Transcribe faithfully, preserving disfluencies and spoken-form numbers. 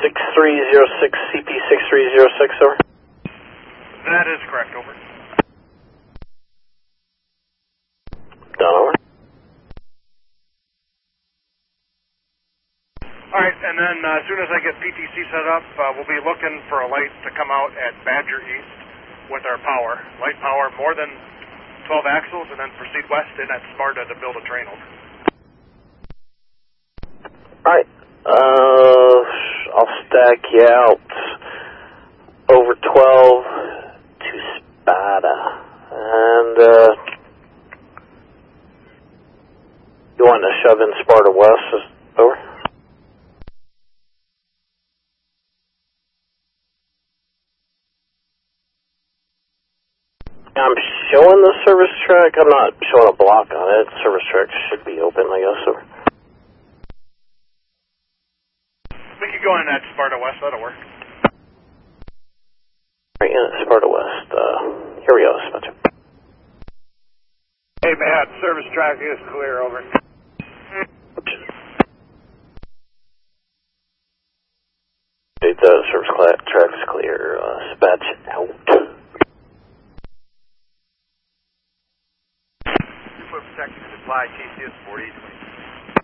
six three zero six, C P six three zero six, over. That is correct, over. Done, over. Alright, and then uh, as soon as I get P T C set up, uh, we'll be looking for a light to come out at Badger East with our power. Light power more than twelve axles, and then proceed west in at Sparta to build a train, over. Alright, uh, I'll stack you out over twelve to Sparta. And, uh, you want to shove in Sparta West, over? I'm showing the service track. I'm not showing a block on it. Service track should be open, I guess, over. We could go in at Sparta West, that'll work. Right in at Sparta West. Uh, here we go, Spencer. Hey, Matt, service track is clear, over. The service track is clear. Uh, Spatch out. Protection Supply, T C S forty twenty.